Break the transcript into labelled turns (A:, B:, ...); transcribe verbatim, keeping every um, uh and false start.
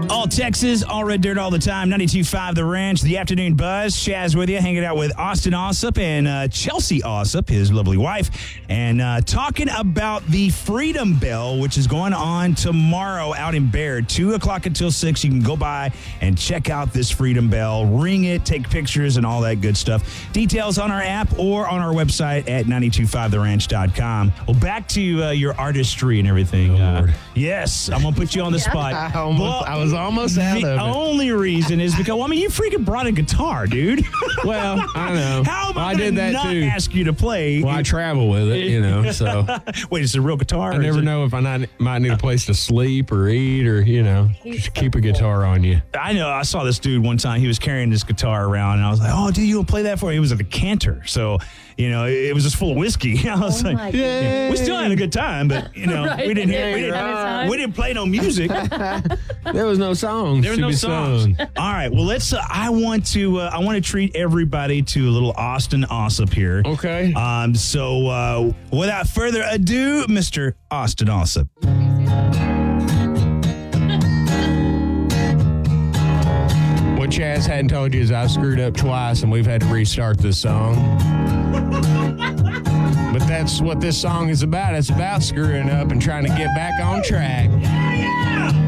A: All Texas, all red dirt all the time. ninety-two point five The Ranch, the afternoon buzz. Shaz with you, hanging out with Austin Ossup and uh, Chelsea Ossup, his lovely wife, and uh, talking about the Freedom Bell, which is going on tomorrow out in Baird, two o'clock until six. You can go by and check out this Freedom Bell, ring it, take pictures, and all that good stuff. Details on our app or on our website at nine two five the ranch dot com. Well, back to uh, your artistry and everything.
B: Oh, Lord.
A: Uh, yes, I'm going to put you on the spot.
B: I, almost,
A: Well,
B: I was almost out
A: the
B: of it.
A: only reason is because, well, I mean, you freaking brought a guitar, dude.
B: Well, I know.
A: How am
B: Well,
A: I
B: I
A: going
B: did
A: to
B: that
A: not
B: too.
A: ask you to play?
B: Well, I travel with it, you know, so
A: Wait, it's a real guitar?
B: I
A: or is
B: never
A: it-
B: know if I not, might need a place to sleep or eat or, you know, just keep a guitar on you.
A: I know. I saw this dude one time. He was carrying this guitar around, and I was like, oh, dude, you want to play that for me? It was a decanter. So, you know, it, it was just full of whiskey. I was
C: Oh
A: like,
C: my
A: yeah, we still had a good time, but, you know,
C: Right.
A: we didn't
C: Yeah,
A: hear, we
C: you're
A: didn't,
C: right.
A: we didn't play no music.
B: There was no songs.
A: There were
B: to
A: no
B: be
A: songs.
B: sung.
A: All right. Well, let's. Uh, I want to. Uh, I want to treat everybody to a little Austin Ossup here.
B: Okay.
A: Um. So, uh, without further ado, Mister Austin Ossup.
B: What Chaz hadn't told you is I screwed up twice and we've had to restart this song. But that's what this song is about. It's about screwing up and trying to get back on track.
A: Yeah.